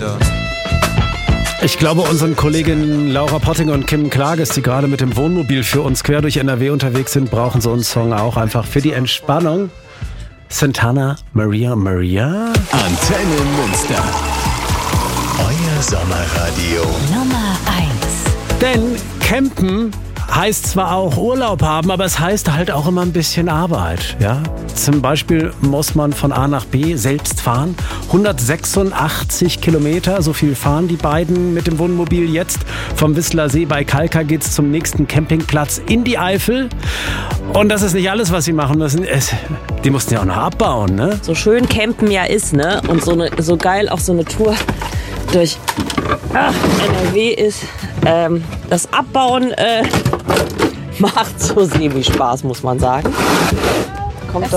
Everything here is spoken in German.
wieder. Ich glaube, unseren Kolleginnen Laura Pottinger und Kim Klages, die gerade mit dem Wohnmobil für uns quer durch NRW unterwegs sind, brauchen so einen Song auch einfach für die Entspannung. Santana, Maria, Maria. Antenne Münster. Euer Sommerradio. Nummer 1. Denn Campen heißt zwar auch Urlaub haben, aber es heißt halt auch immer ein bisschen Arbeit. Ja? Zum Beispiel muss man von A nach B selbst fahren. 186 Kilometer, so viel fahren die beiden mit dem Wohnmobil jetzt. Vom Whistler See bei Kalka geht's zum nächsten Campingplatz in die Eifel. Und das ist nicht alles, was sie machen müssen. Die mussten ja auch noch abbauen, ne? So schön campen ja ist, ne? Und so geil auch so eine Tour durch NRW ist. Das Abbauen macht so semi Spaß, muss man sagen.